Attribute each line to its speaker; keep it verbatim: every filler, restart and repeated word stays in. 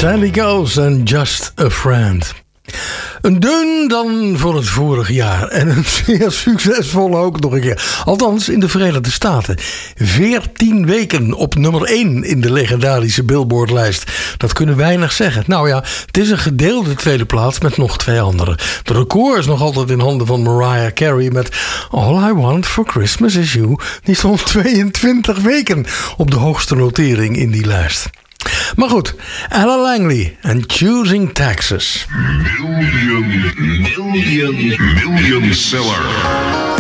Speaker 1: Sandy Coast en Just a Friend. Een deun dan voor het vorige jaar. En een zeer succesvolle ook nog een keer. Althans in de Verenigde Staten. veertien weken op nummer één in de legendarische Billboard-lijst. Dat kunnen weinig zeggen. Nou ja, het is een gedeelde tweede plaats met nog twee anderen. De record is nog altijd in handen van Mariah Carey met All I Want for Christmas Is You. Die stond tweeëntwintig weken op de hoogste notering in die lijst. Maar goed, Ella Langley en Choosing Texas.
Speaker 2: Million, million, million seller.